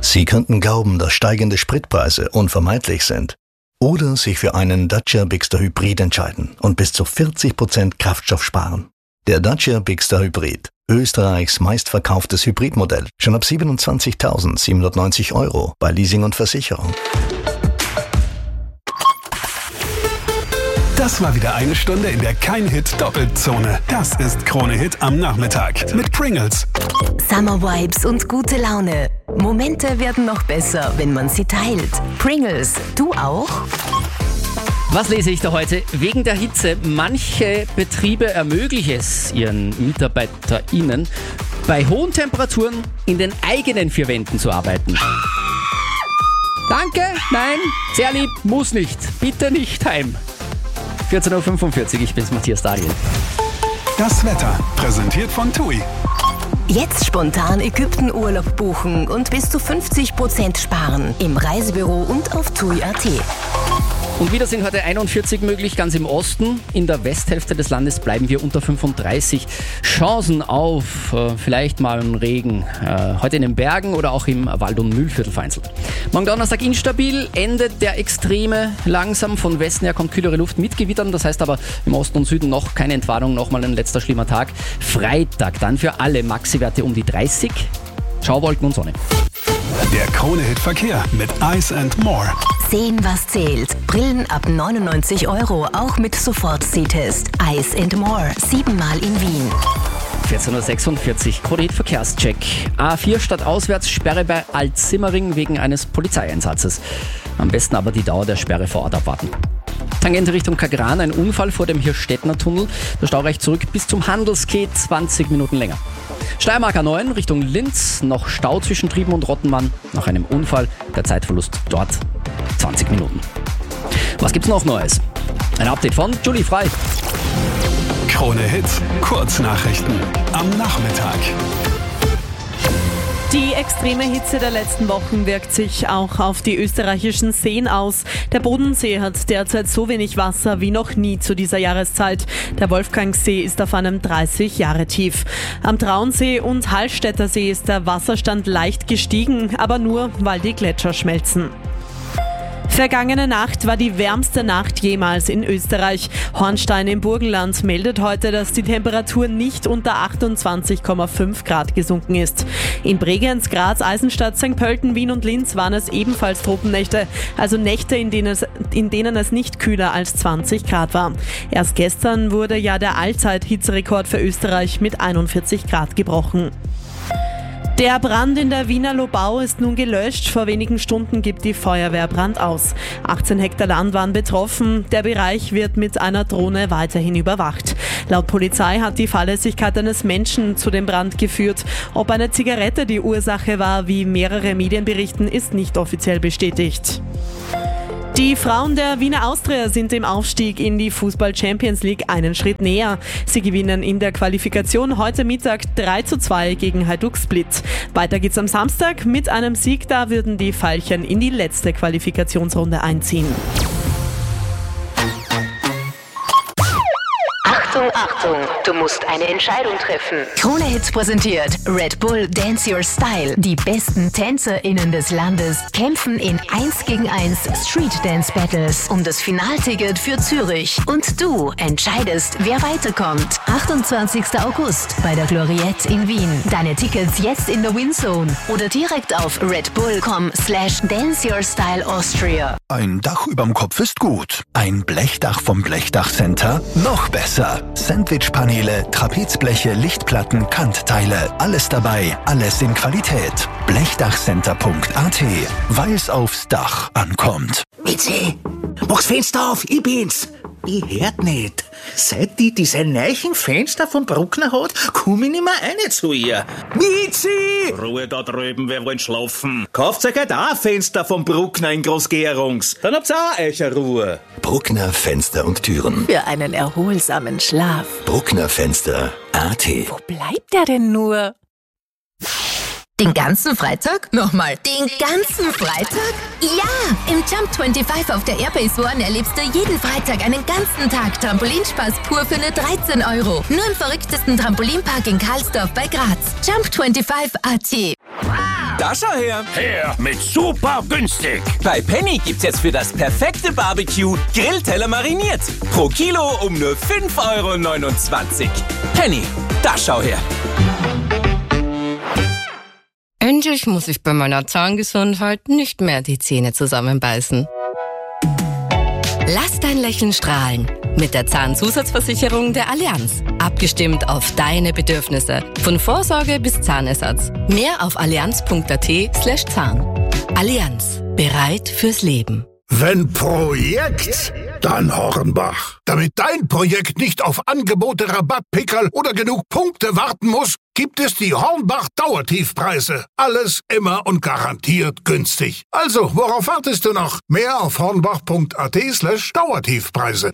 Sie könnten glauben, dass steigende Spritpreise unvermeidlich sind. Oder sich für einen Dacia Bigster Hybrid entscheiden und bis zu 40% Kraftstoff sparen. Der Dacia Bigster Hybrid, Österreichs meistverkauftes Hybridmodell, schon ab 27.790 € bei Leasing und Versicherung. Das war wieder eine Stunde in der Kein-Hit-Doppelzone. Das ist Krone-Hit am Nachmittag mit Pringles. Summer Vibes und gute Laune. Momente werden noch besser, wenn man sie teilt. Pringles, du auch? Was lese ich da heute? Wegen der Hitze, manche Betriebe ermöglichen es ihren MitarbeiterInnen, bei hohen Temperaturen in den eigenen vier Wänden zu arbeiten. Danke, nein, sehr lieb, muss nicht. Bitte nicht heim. 14.45 Uhr, ich bin's, Matthias Daniel. Das Wetter, präsentiert von TUI. Jetzt spontan Ägypten-Urlaub buchen und bis zu 50% sparen. Im Reisebüro und auf TUI.at. Und wieder sind heute 41 möglich, ganz im Osten. In der Westhälfte des Landes bleiben wir unter 35. Chancen auf vielleicht mal einen Regen. Heute in den Bergen oder auch im Wald- und Mühlviertel vereinzelt. Morgen Donnerstag instabil, endet der Extreme langsam. Von Westen her kommt kühlere Luft mit Gewittern. Das heißt aber im Osten und Süden noch keine Entwarnung, nochmal ein letzter schlimmer Tag. Freitag dann für alle Maxi-Werte um die 30. Schauwolken und Sonne. Der Krone-Hit-Verkehr mit Ice & More. Sehen, was zählt. Brillen ab 99 €, auch mit Sofort-Sehtest. Ice & More, 7-mal in Wien. 14.46 Uhr, Krone-Hit Verkehrscheck. A4 stadtauswärts, Sperre bei Altsimmering wegen eines Polizeieinsatzes. Am besten aber die Dauer der Sperre vor Ort abwarten. Tangente Richtung Kagran, ein Unfall vor dem Hirstettner Tunnel. Der Stau reicht zurück bis zum Handelsquai, 20 Minuten länger. Steiermark A9 Richtung Linz, noch Stau zwischen Trieben und Rottenmann. Nach einem Unfall, der Zeitverlust dort 20 Minuten. Was gibt's noch Neues? Ein Update von Julie Frei. Krone-Hit, Kurznachrichten am Nachmittag. Die extreme Hitze der letzten Wochen wirkt sich auch auf die österreichischen Seen aus. Der Bodensee hat derzeit so wenig Wasser wie noch nie zu dieser Jahreszeit. Der Wolfgangsee ist auf einem 30-Jahre-Tief. Am Traunsee und Hallstätter See ist der Wasserstand leicht gestiegen, aber nur, weil die Gletscher schmelzen. Vergangene Nacht war die wärmste Nacht jemals in Österreich. Hornstein im Burgenland meldet heute, dass die Temperatur nicht unter 28,5 Grad gesunken ist. In Bregenz, Graz, Eisenstadt, St. Pölten, Wien und Linz waren es ebenfalls Tropennächte, also Nächte, in denen es nicht kühler als 20 Grad war. Erst gestern wurde ja der Allzeit-Hitzerekord für Österreich mit 41 Grad gebrochen. Der Brand in der Wiener Lobau ist nun gelöscht. Vor wenigen Stunden gibt die Feuerwehr Brand aus. 18 Hektar Land waren betroffen. Der Bereich wird mit einer Drohne weiterhin überwacht. Laut Polizei hat die Fahrlässigkeit eines Menschen zu dem Brand geführt. Ob eine Zigarette die Ursache war, wie mehrere Medien berichten, ist nicht offiziell bestätigt. Die Frauen der Wiener Austria sind dem Aufstieg in die Fußball-Champions League einen Schritt näher. Sie gewinnen in der Qualifikation heute Mittag 3:2 gegen Hajduk Split. Weiter geht's am Samstag. Mit einem Sieg, da würden die Veilchen in die letzte Qualifikationsrunde einziehen. Achtung, Achtung, du musst eine Entscheidung treffen. Krone Hits präsentiert Red Bull Dance Your Style. Die besten TänzerInnen des Landes kämpfen in 1 gegen 1 Street Dance Battles um das Finalticket für Zürich. Und du entscheidest, wer weiterkommt. 28. August bei der Gloriette in Wien. Deine Tickets jetzt in der Winzone oder direkt auf redbull.com/danceyourstyleaustria. Ein Dach überm Kopf ist gut. Ein Blechdach vom Blechdach-Center noch besser. Sandwichpaneele, Trapezbleche, Lichtplatten, Kantteile. Alles dabei, alles in Qualität. Blechdachcenter.at, weil es aufs Dach ankommt. Mitzi, mach's Fenster auf, ich bin's. Ich hört nicht. Seit die diese neuen Fenster von Bruckner hat, komm ich nicht mehr rein zu ihr. Mitzi! Ruhe da drüben, wir wollen schlafen. Kauft euch halt auch ein Fenster von Bruckner in Groß-Gerungs. Dann habt's auch euch Ruhe. Bruckner Fenster und Türen. Für einen erholsamen Schlaf. Brucknerfenster.at. Wo bleibt der denn nur? Den ganzen Freitag? Nochmal, den ganzen Freitag? Ja! Im Jump 25 auf der Airbase One erlebst du jeden Freitag einen ganzen Tag Trampolinspaß pur für nur 13 €. Nur im verrücktesten Trampolinpark in Karlsdorf bei Graz. Jump 25 AT. Wow! Da schau her. Her mit super günstig. Bei Penny gibt's jetzt für das perfekte Barbecue Grillteller mariniert. Pro Kilo um nur 5,29 €. Penny, da schau her. Endlich muss ich bei meiner Zahngesundheit nicht mehr die Zähne zusammenbeißen. Lass dein Lächeln strahlen mit der Zahnzusatzversicherung der Allianz. Abgestimmt auf deine Bedürfnisse. Von Vorsorge bis Zahnersatz. Mehr auf allianz.at/Zahn. Allianz. Bereit fürs Leben. Wenn Projekt, dann Hornbach. Damit dein Projekt nicht auf Angebote, Rabattpickerl oder genug Punkte warten muss, gibt es die Hornbach-Dauertiefpreise. Alles immer und garantiert günstig. Also, worauf wartest du noch? Mehr auf hornbach.at/Dauertiefpreise.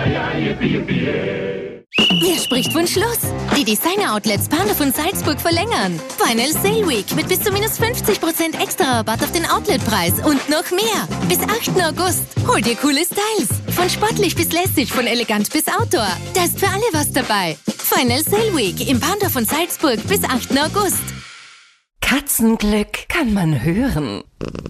Wer spricht von Schluss? Die Designer-Outlets Panda von Salzburg verlängern. Final Sale Week mit bis zu minus 50% extra Rabatt auf den Outletpreis und noch mehr. Bis 8. August. Hol dir coole Styles. Von sportlich bis lässig, von elegant bis Outdoor. Da ist für alle was dabei. Final Sale Week im Panda von Salzburg bis 8. August. Katzenglück kann man hören.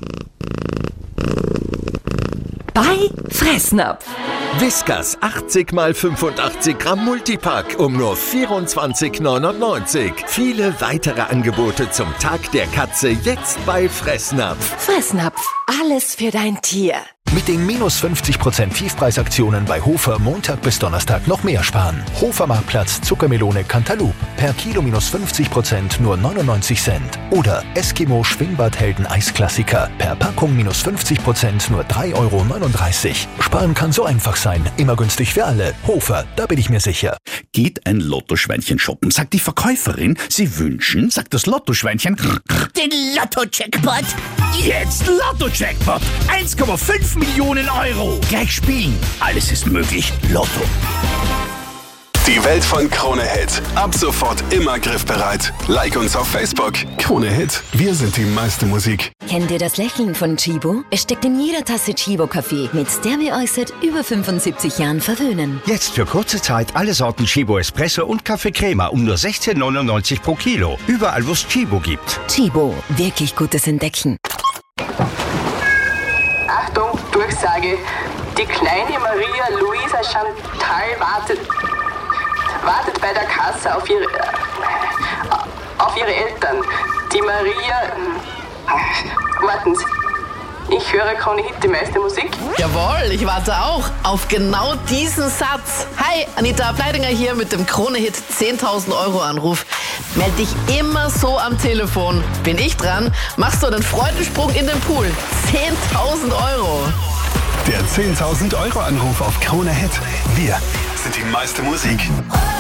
Bei Fressnapf. Whiskas 80 x 85 Gramm Multipack um nur 24,99 €. Viele weitere Angebote zum Tag der Katze jetzt bei Fressnapf. Fressnapf, alles für dein Tier. Mit den minus 50% Tiefpreisaktionen bei Hofer Montag bis Donnerstag noch mehr sparen. Hofer Marktplatz Zuckermelone Cantaloupe. Per Kilo minus 50% nur 99 Cent. Oder Eskimo Schwingbadhelden Eisklassiker. Per Packung minus 50% nur 3,39 €. Sparen kann so einfach sein. Immer günstig für alle. Hofer, da bin ich mir sicher. Geht ein Lottoschweinchen shoppen, sagt die Verkäuferin, sie wünschen, sagt das Lottoschweinchen, Den Lotto-Jackpot. jetzt Lotto-Jackpot, 1,5 Millionen €. Gleich spielen, alles ist möglich, Lotto. Die Welt von Krone Hit. Ab sofort immer griffbereit. Like uns auf Facebook. Krone Hit. Wir sind die meiste Musik. Kennt ihr das Lächeln von Chibo? Es steckt in jeder Tasse Chibo-Kaffee, mit der wir euch seit über 75 Jahren verwöhnen. Jetzt für kurze Zeit alle Sorten Chibo Espresso und Kaffee Crema um nur 16,99 € pro Kilo. Überall, wo es Chibo gibt. Chibo, wirklich gutes Entdecken. Achtung, Durchsage. Die kleine Maria Luisa Chantal wartet bei der Kasse auf ihre Eltern. Die Maria... Warten Sie. Ich höre Krone Hit, die meiste Musik. Jawohl, ich warte auch auf genau diesen Satz. Hi, Anita Ableidinger hier mit dem Krone Hit 10.000 € Anruf. Meld dich immer so am Telefon. Bin ich dran, machst du einen Freudensprung in den Pool. 10.000 €. Der 10.000 € Anruf auf Krone Hit. Wir sind die meiste Musik.